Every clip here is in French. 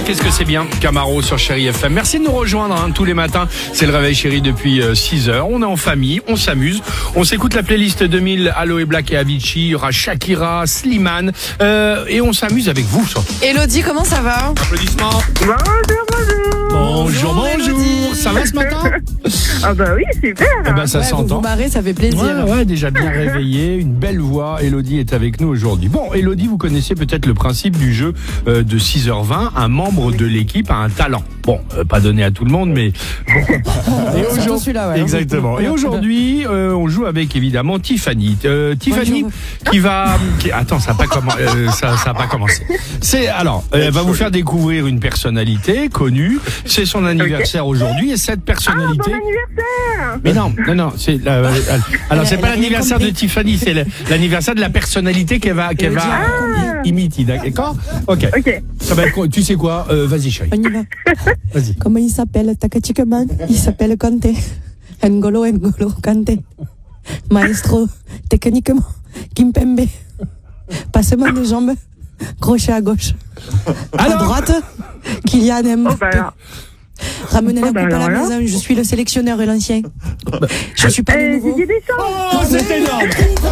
qu'est-ce que c'est bien, Camaro sur Chéri FM. Merci de nous rejoindre tous les matins. C'est le réveil chéri depuis 6h. On est en famille, on s'amuse. On s'écoute la playlist 2000, Aloe Black et Avicii. Il y aura Shakira, Slimane. Et on s'amuse avec vous. Elodie, comment ça va? Applaudissements. Bonjour, Bonjour. Elodie. Ça va ce matin? Ah bah oui, super. Eh ben, ça Ouais, s'entend. vous vous marrez, ça fait plaisir. Ouais, déjà bien réveillé, une belle voix. Elodie est avec nous aujourd'hui. Bon, Elodie, vous connaissez peut-être le principe du jeu de 6h20. Un membre de l'équipe a un talent. Bon, pas donné à tout le monde, mais pourquoi pas. Et Surtout celui-là, ouais. Exactement. Et aujourd'hui, on joue avec évidemment Tiffany. Tiffany Bonjour. attends, ça n'a pas, ça a pas commencé. Elle va vous faire découvrir une personnalité connue. C'est son anniversaire aujourd'hui et cette personnalité. Bon anniversaire. Mais non, c'est alors c'est pas l'anniversaire de Tiffany, c'est l'anniversaire de la personnalité qu'elle va imiter, d'accord? Ok. Ça va être, tu sais quoi? Vas-y chérie. On y va. Vas-y. Comment il s'appelle? Takachikaman. Il s'appelle Kanté. N'Golo Kanté. Maestro, techniquement, Kimpembe. Passement de jambes, crochet à gauche. À droite, Kylian Mbappé. Oh bah alors. Ramenez la Oh bah coupe à la alors là. maison, je suis le sélectionneur et l'ancien. Je suis pas le nouveau. Didier Deschamps. Oh, c'est énorme!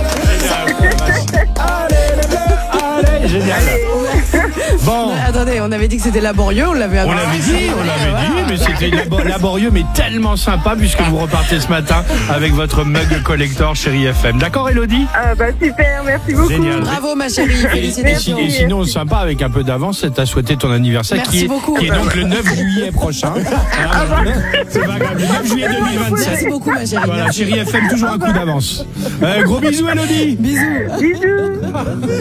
Allez, génial! Bon. Attendez, on avait dit que c'était laborieux, on l'avait On l'avait dit, mais c'était laborieux, mais tellement sympa puisque vous repartez ce matin avec votre mug collector Chéri FM. D'accord, Elodie? Ah bah super, merci beaucoup. Génial. Bravo ma chérie, Et félicitations. sinon, sympa, avec un peu d'avance, c'est à souhaiter ton anniversaire Merci beaucoup. qui est donc le 9 juillet prochain. C'est pas grave, le 9 juillet 2027. Merci beaucoup ma chérie. Voilà, Chéri FM, toujours un coup d'avance. Gros bisous, Elodie. Bisous. Bisous.